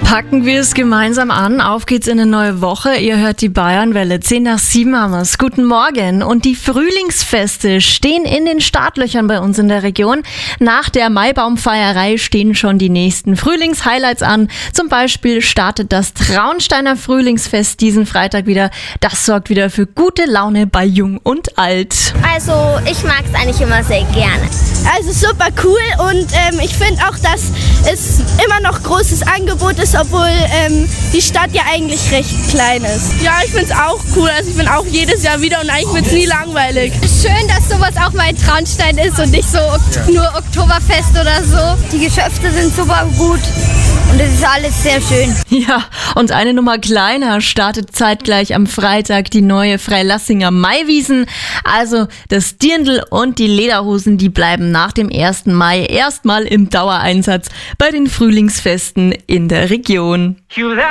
Packen wir es gemeinsam an. Auf geht's in eine neue Woche. Ihr hört die Bayernwelle. 6:10 haben wir's. Guten Morgen. Und die Frühlingsfeste stehen in den Startlöchern bei uns in der Region. Nach der Maibaumfeierei stehen schon die nächsten Frühlingshighlights an. Zum Beispiel startet das Traunsteiner Frühlingsfest diesen Freitag wieder. Das sorgt wieder für gute Laune bei Jung und Alt. Also ich mag es eigentlich immer sehr gerne. Also super cool und ich finde auch, dass es immer noch großes Angebot ist, obwohl die Stadt ja eigentlich recht klein ist. Ja, ich finde es auch cool. Also ich bin auch jedes Jahr wieder und eigentlich wird es nie langweilig. Schön, dass sowas auch mal in Traunstein ist und nicht so nur Oktoberfest oder so. Die Geschäfte sind super gut und es ist alles sehr schön. Ja, und eine Nummer kleiner startet zeitgleich am Freitag die neue Freilassinger Maiwiesen. Also das Dirndl und die Lederhosen, die bleiben nach dem 1. Mai erstmal im Dauereinsatz bei den Frühlingsfesten in der Region.